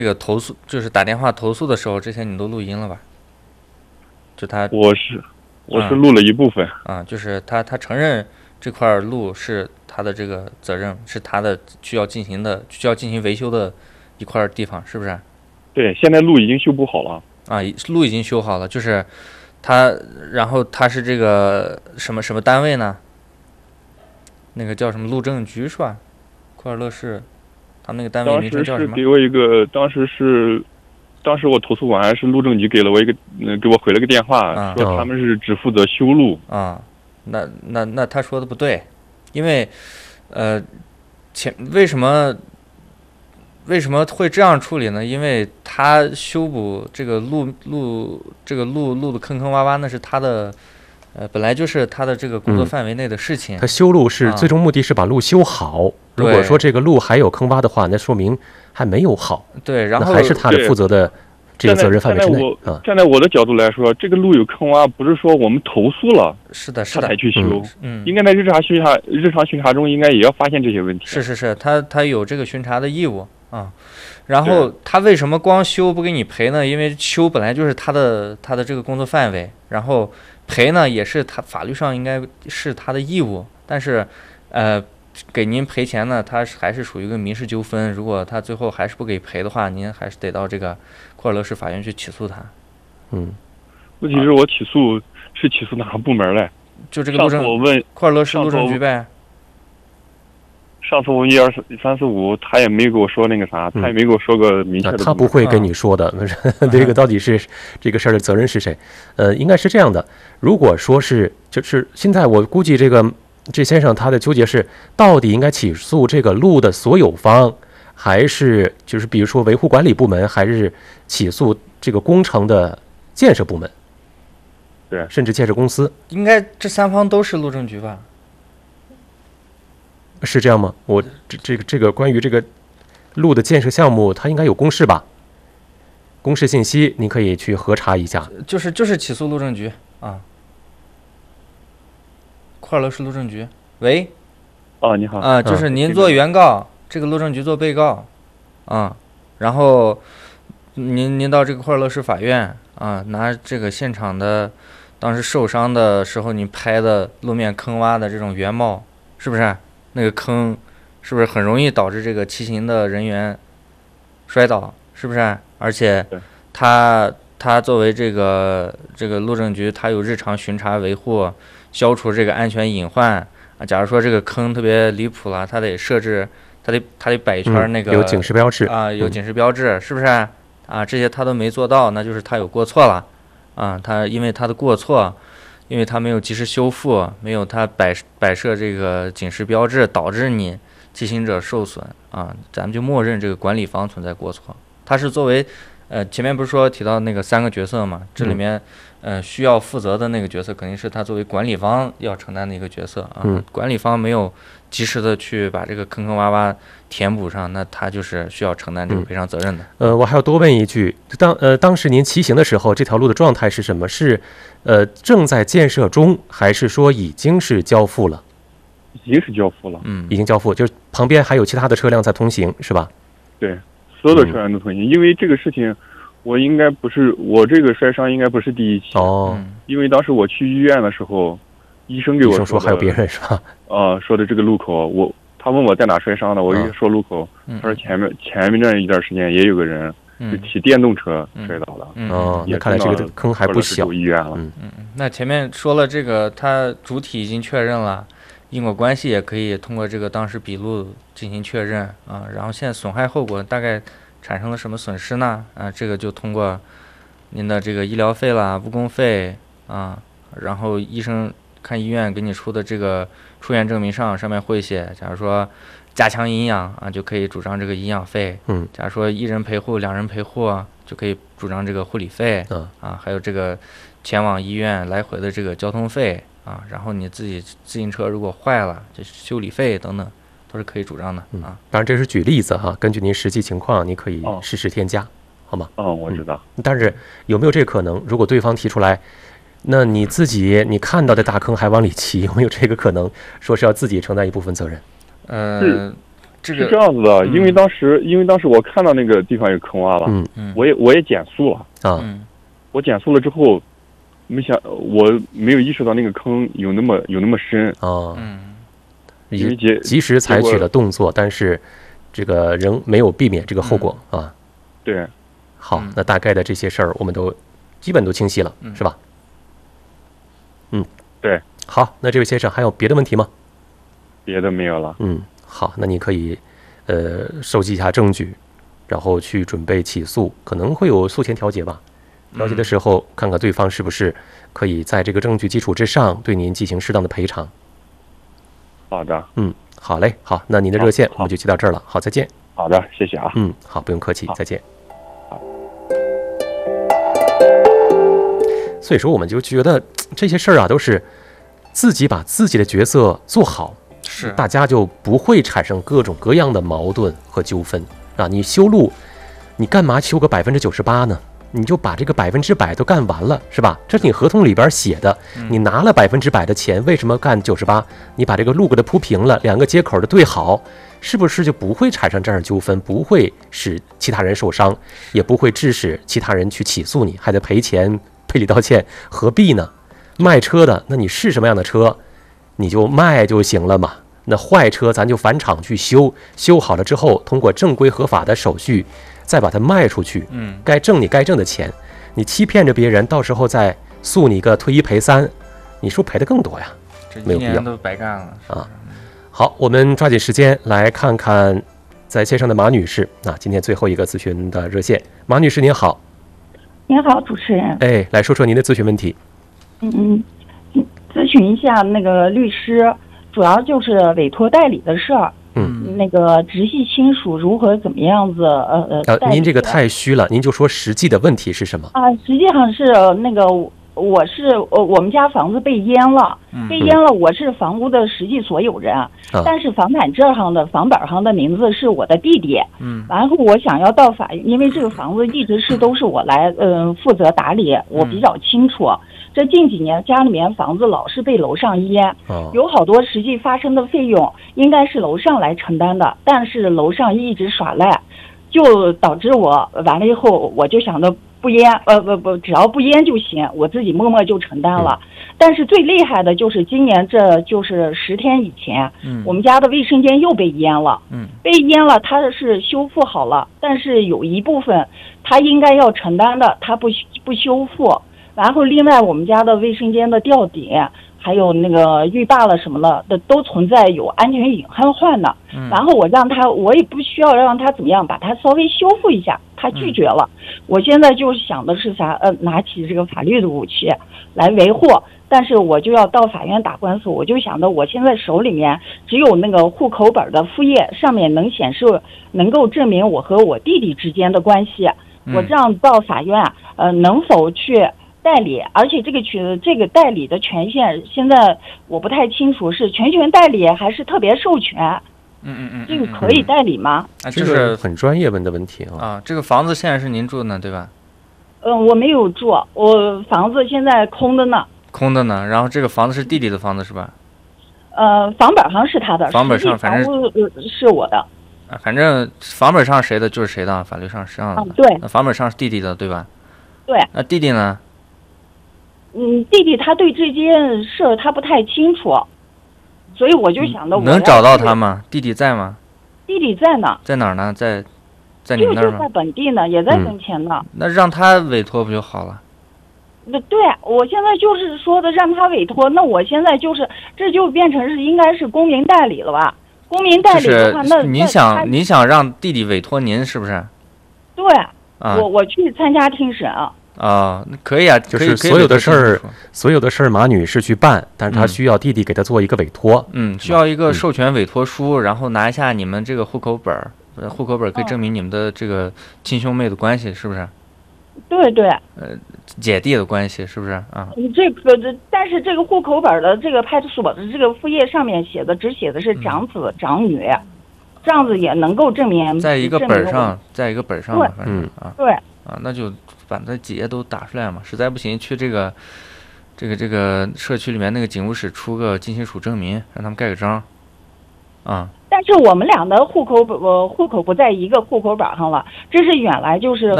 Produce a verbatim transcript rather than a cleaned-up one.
这个投诉就是打电话投诉的时候，这些你都录音了吧？就他， 我是我是录了一部分啊，啊就是他他承认这块路是他的这个责任，是他的需要进行的需要进行维修的一块地方，是不是？ 对，现在路已经修补好了啊，路已经修好了，就是他，然后他是这个什么什么单位呢？那个叫什么路政局是吧？库尔勒市。他们那个单位名称叫什么？ 当时是给我一个，当时是，当时我投诉完，是路政局给了我一个，嗯，给我回了个电话， 啊、 说他们是只负责修路。 啊，那那那他说的不对，因为，呃，前为什么为什么会这样处理呢？因为他修补这个路路这个路路的坑坑洼洼，那是他的。呃，本来就是他的这个工作范围内的事情。 嗯、他修路是最终目的是把路修好。啊、如果说这个路还有坑洼的话，那说明还没有好。 对，然后还是他的负责的这个责任范围之内。 啊，站在我的角度来说，这个路有坑洼，不是说我们投诉了， 是的，是的， 他才去修。 嗯， 应该在日常巡查、日常巡查中，应该也要发现这些问题。 是是是，他他有这个巡查的义务啊。然后他为什么光修不给你赔呢？因为修本来就是他的他的这个工作范围，然后。赔呢也是他法律上应该是他的义务，但是，呃，给您赔钱呢，他还是属于一个民事纠纷。如果他最后还是不给赔的话，您还是得到这个库尔勒市法院去起诉他。 嗯， 问题是我起诉是起诉哪个部门嘞？ 就这个路政， 我问库尔勒市路政局呗。 上次我一二三四五，他也没给我说那个啥，他也没给我说个明确的、 嗯。他不会跟你说的，嗯、这个到底是这个事儿的责任是谁？呃，应该是这样的。如果说是，就是现在我估计这个这先生他的纠结是，到底应该起诉这个路的所有方，还是就是比如说维护管理部门，还是起诉这个工程的建设部门？ 对， 甚至建设公司。 应该这三方都是路政局吧？ 是这样吗？我这这个这个关于这个路的建设项目，它应该有公示吧？公示信息您可以去核查一下。 就是就是起诉路政局啊，库尔勒市路政局。喂， 哦，你好啊，就是您做原告，嗯、这个路政局做被告，啊，然后您您到这个库尔勒市法院啊，拿这个现场的当时受伤的时候你拍的路面坑洼的这种原貌，是不是？那个坑是不是很容易导致这个骑行的人员摔倒？是不是？而且他他作为这个这个路政局，他有日常巡查维护，消除这个安全隐患啊。假如说这个坑特别离谱了，他得设置，他得他得摆一圈那个、 嗯、有警示标志啊，有警示标志，嗯、是不是？啊，这些他都没做到，那就是他有过错了啊。他因为他的过错。因为他没有及时修复，没有他摆摆设这个警示标志，导致你骑行者受损啊，咱们就默认这个管理方存在过错。他是作为，呃，前面不是说提到那个三个角色嘛？这里面，呃，需要负责的那个角色肯定是他作为管理方要承担的一个角色啊。 嗯、 管理方没有及时的去把这个坑坑洼洼填补上，那他就是需要承担这个赔偿责任的。 嗯、呃，我还要多问一句，当呃当时您骑行的时候，这条路的状态是什么？是呃正在建设中，还是说已经是交付了？ 已经是交付了， 嗯， 已经交付，就是旁边还有其他的车辆在通行，是吧？ 对，所有的车辆都通行，嗯、因为这个事情，我应该不是我这个摔伤应该不是第一起哦， 因为当时我去医院的时候，医生给我说, 说还有别人是吧？ 啊、呃，说的这个路口，我他问我在哪摔伤的，我一说路口， 嗯、 他说前面前面那一段时间也有个人。就骑电动车摔倒了， 嗯、 哦，那看来这个坑还不小。 医院了， 嗯嗯，那前面说了这个，它主体已经确认了，因果关系也可以通过这个当时笔录进行确认啊。然后现在损害后果大概产生了什么损失呢？啊，这个就通过您的这个医疗费啦、误工费啊，然后医生看医院给你出的这个出院证明上上面会写，假如说。加强营养啊，就可以主张这个营养费。 嗯， 假如说一人陪护、两人陪护，就可以主张这个护理费。 嗯啊，还有这个前往医院来回的这个交通费啊，然后你自己自行车如果坏了，这修理费等等都是可以主张的啊。 当然这是举例子哈，根据您实际情况，你可以适时添加， 哦、 好吗？ 哦，我知道、 嗯。但是有没有这个可能？如果对方提出来，那你自己你看到的大坑还往里骑，有没有这个可能？说是要自己承担一部分责任？ 呃， 这个是这样子的， 嗯因为当时因为当时我看到那个地方有坑洼了， 嗯嗯我也我也减速了， 啊， 嗯我减速了之后，没想我没有意识到那个坑有那么有那么深， 哦， 嗯因为结及时采取结果了动作，但是这个仍没有避免这个后果啊。 对， 好嗯， 那大概的这些事儿我们都基本都清晰了， 嗯是吧？嗯， 对。 好，那这位先生还有别的问题吗？ 别的没有了。 嗯，好，那你可以呃收集一下证据，然后去准备起诉，可能会有诉前调解吧。调解的时候，看看对方是不是可以在这个证据基础之上对您进行适当的赔偿。 好的， 嗯，好嘞，好，那您的热线好我们就接到这儿了。好，再见。 好的，谢谢啊。 嗯，好，不用客气， 好再见好。 所以说，我们就觉得这些事儿啊，都是自己把自己的角色做好， 是大家就不会产生各种各样的矛盾和纠纷啊。你修路，你干嘛修个百分之九十八呢？你就把这个百分之百都干完了，是吧？这是你合同里边写的，你拿了百分之百的钱，为什么干九十八？你把这个路给它铺平了，两个接口的对好，是不是就不会产生这样的纠纷，不会使其他人受伤，也不会致使其他人去起诉你，还得赔钱赔礼道歉，何必呢？卖车的，那你是什么样的车，你就卖就行了嘛。那坏车咱就返厂去修，修好了之后，通过正规合法的手续，再把它卖出去， 嗯该挣你该挣的钱。你欺骗着别人，到时候再诉你个退一赔三，你说赔的更多呀。 这没有必要一年都白干了啊。好，我们抓紧时间来看看在线上的马女士啊，今天最后一个咨询的热线。马女士您好， 您好，主持人。 哎，来说说您的咨询问题。 嗯嗯，咨询一下那个律师，主要就是委托代理的事儿。 嗯， 那个直系亲属如何怎么样子？呃呃， 呃， 代理您这个太虚了，您就说实际的问题是什么？ 啊，实际上是那个我是呃我们家房子被淹了， 嗯被淹了，我是房屋的实际所有人， 啊但是房产证上的房本上的名字是我的弟弟。 嗯然后我想要到法院，因为这个房子一直是都是我来嗯、呃负责打理，我比较清楚。这近几年家里面房子老是被楼上淹， 哦， 有好多实际发生的费用应该是楼上来承担的，但是楼上一直耍赖，就导致我完了以后我就想着不淹，呃不不，只要不淹就行，我自己默默就承担了。但是最厉害的就是今年这就是十天以前， 嗯我们家的卫生间又被淹了。 嗯被淹了，它是修复好了，但是有一部分他应该要承担的，他不不修复。然后另外我们家的卫生间的吊顶，还有那个浴霸了什么的，的都存在有安全隐患患的。 嗯然后我让他，我也不需要让他怎么样，把它稍微修复一下，他拒绝了。我现在就想的是啥？呃，拿起这个法律的武器来维护。但是我就要到法院打官司，我就想着我现在手里面只有那个户口本的复页，上面能显示能够证明我和我弟弟之间的关系。我这样到法院，呃，能否去代理？而且这个权这个代理的权限，现在我不太清楚是全权代理还是特别授权， 嗯嗯嗯， 这个可以代理吗？ 啊， 这个就是很专业问的问题啊。 啊，这个房子现在是您住的呢，对吧？ 嗯、我没有住，我房子现在空的呢。 空的呢，然后这个房子是弟弟的房子是吧？ 呃，房本上是他的， 房本上实际反正房屋呃是我的。 啊，反正房本上谁的就是谁的，法律上是这样的。 啊，对那房本上是弟弟的，对吧？ 对。 那弟弟呢？ 嗯，弟弟他对这件事儿他不太清楚，所以我就想着我要能找到去他吗？弟弟在吗？ 弟弟在呢， 在哪儿呢？在在你就就在们那儿吗？ 本地呢，也在嗯跟前呢。 那让他委托不就好了？ 那对我现在就是说的让他委托，那我现在就是这就变成是应该是公民代理了吧？公民代就是理的话，那您那他想您想让弟弟委托您是不是？ 对、 啊我我去参加听审。 啊，那可以啊，可以就是所有的可以委托事儿亲属所有的事儿，马女士去办，但是她嗯需要弟弟给她做一个委托。 嗯，需要一个嗯授权委托书，然后拿一下你们这个户口本儿，呃户口本儿可以哦证明你们的这个亲兄妹的关系，是不是？ 对对， 姐弟的关系，是不是啊？ 这个这但是这个户口本的这个派出所的这个副页上面写的只写的是长子长女，这样子也能够证明在一个证明我本儿上，在一个本儿上嘛， 对反正嗯啊对。 啊，那就把它几页都打出来嘛。实在不行，去这个这个这个社区里面那个警务室出个近亲属证明，让他们盖个章。 啊。 但是我们俩的户口呃户口不在一个户口本上了，这是原来就是